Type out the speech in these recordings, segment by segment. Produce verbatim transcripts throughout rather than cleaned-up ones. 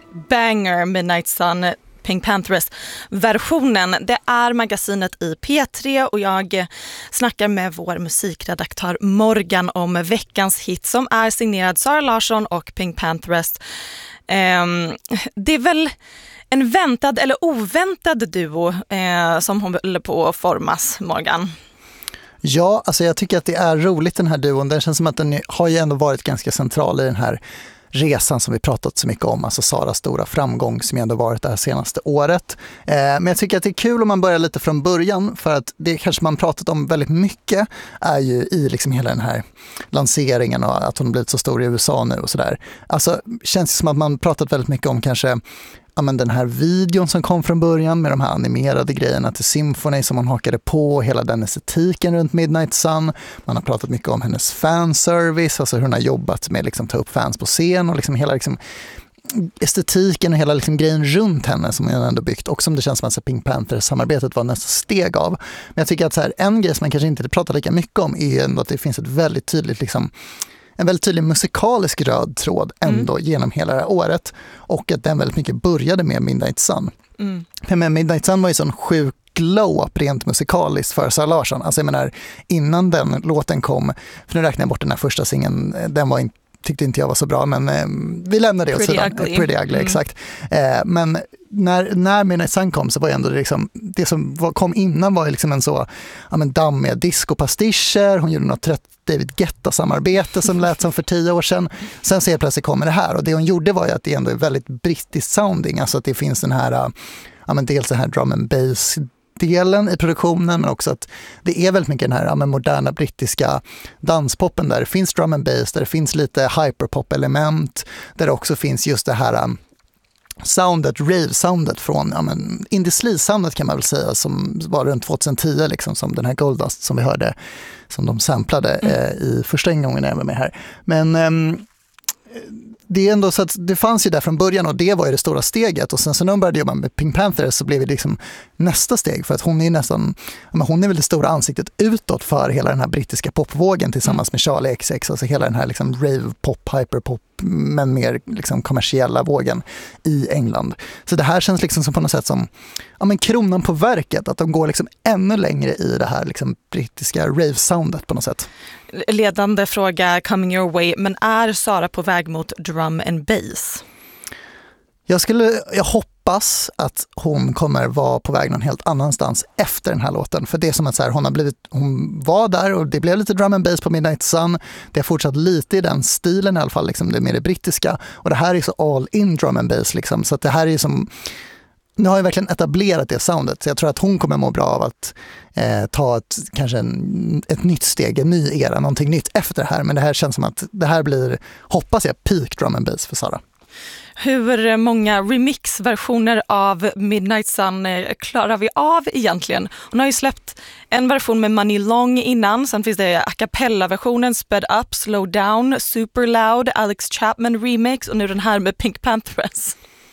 banger Midnight Sun, Pink Panthers-versionen. Det är magasinet i P tre och jag snackar med vår musikredaktör Morgan om veckans hit som är signerad Zara Larsson och Pink Panthers. Um, det är väl en väntad eller oväntad duo eh, som håller på att formas, Morgan. Ja, alltså jag tycker att det är roligt den här duon. Det känns som att den har ju ändå varit ganska central i den här resan som vi pratat så mycket om, alltså Saras stora framgång som ändå varit det här senaste året. Eh, men jag tycker att det är kul om man börjar lite från början, för att det kanske man pratat om väldigt mycket är ju i liksom hela den här lanseringen och att hon blivit så stor i U S A nu och sådär. Alltså känns det som att man pratat väldigt mycket om kanske ja, men den här videon som kom från början med de här animerade grejerna till Symphony som hon hakade på, hela den estetiken runt Midnight Sun. Man har pratat mycket om hennes fanservice, alltså hur hon har jobbat med liksom ta upp fans på scen och liksom hela liksom estetiken och hela liksom grejen runt henne som hon ändå byggt, och som det känns som att Pink Panthers-samarbetet var nästa steg av. Men jag tycker att så här, en grej som man kanske inte pratar lika mycket om är ändå att det finns ett väldigt tydligt liksom en väldigt tydlig musikalisk röd tråd ändå mm. genom hela det här året, och att den väldigt mycket började med Midnight Sun. Mm. Men Midnight Sun var ju sån sjuk glow-up rent musikaliskt för Zara Larsson. Alltså jag menar, innan den låten kom, för nu räknar jag bort den här första singeln, den var inte tyckte inte jag var så bra, men eh, vi lämnar det åt sidan. Ugly. Pretty ugly, mm. exakt. Eh, men när, när Midnight Sun kom så var ändå liksom, det som var, kom innan var liksom en så ja, men dammiga disco-pastischer. Hon gjorde något trött David Guetta-samarbete som lät som för tio år sedan. Sen så helt plötsligt kommer det här, och det hon gjorde var ju att det ändå är väldigt brittiskt sounding, alltså att det finns den här, ja, men dels den här drum and bass delen i produktionen, men också att det är väldigt mycket den här ja, moderna brittiska danspoppen där det finns drum and bass, där det finns lite hyperpop-element, där det också finns just det här um, soundet, rave-soundet från ja, men indie sleaze-soundet kan man väl säga, som var runt tjugohundratio liksom, som den här Goldust som vi hörde, som de samplade mm. eh, i första ingången när jag var med här. Men um, det är ändå så att det fanns ju där från början, och det var ju det stora steget, och sen så när hon började jobba med Pink Panthers så blev det liksom nästa steg, för att hon är ju nästan, hon är väl det stora ansiktet utåt för hela den här brittiska popvågen tillsammans med Charlie X X, alltså hela den här liksom rave-pop, hyperpop, men mer liksom kommersiella vågen i England. Så det här känns liksom som på något sätt som ja, men kronan på verket, att de går liksom ännu längre i det här liksom brittiska rave-soundet på något sätt. Ledande fråga coming your way, men är Zara på väg mot drum and bass? Jag skulle, jag hoppas att hon kommer vara på väg någon helt annanstans efter den här låten, för det är som att så här, hon har blivit, hon var där och det blev lite drum and bass på Midnight Sun. Det har fortsatt lite i den stilen i alla fall, liksom det mer det brittiska, och det här är så all in drum and bass liksom, så att det här är som nu har jag verkligen etablerat det soundet, så jag tror att hon kommer må bra av att eh, ta ett, kanske en, ett nytt steg, en ny era, någonting nytt efter det här. Men det här känns som att det här blir, hoppas jag, peak drum and bass för Zara. Hur många remix-versioner av Midnight Sun klarar vi av egentligen? Hon har ju släppt en version med Money Long innan, sen finns det a cappella-versionen, Sped Up, Slow Down, Super Loud, Alex Chapman remix, och nu den här med Pink Panthers.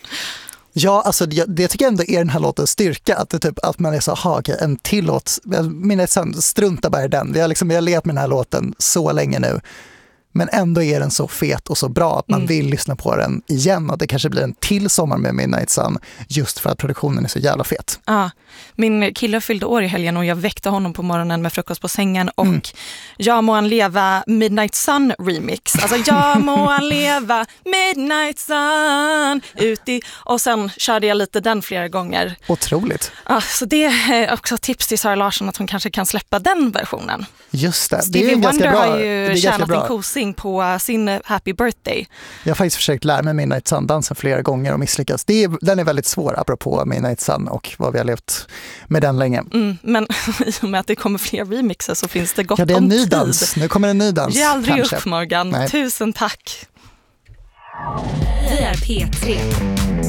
Ja, alltså det, det tycker jag ändå är den här låtens styrka, att, det typ, att man är så, ha okej, en till låt, Midnight Sun, strunta bara i den. Vi har, liksom, vi har letat med den här låten så länge nu, men ändå är den så fet och så bra att man mm. vill lyssna på den igen, och det kanske blir en till sommar med Midnight Sun just för att produktionen är så jävla fet. Ja, min kille fyllde år i helgen och jag väckte honom på morgonen med frukost på sängen och mm. jag må han leva Midnight Sun remix. Alltså jag må han leva Midnight Sun uti, och sen körde jag lite den flera gånger. Otroligt. Ja, så det är också tips till Zara Larsson att hon kanske kan släppa den versionen. Just det. Stevie det är Wonder bra. har ju tjänat en kosing på sin Happy Birthday. Jag har faktiskt försökt lära mig Midnight Sun-dansen flera gånger och misslyckats. Det är, den är väldigt svår, apropå Midnight Sun och vad vi har levt med den länge. Mm, men i och med att det kommer fler remixer så finns det gott om tid. Ja, det är en ny dans. Nu kommer en ny dans. Ge aldrig kanske. upp, Morgan. Nej. Tusen tack. Vi är P tre.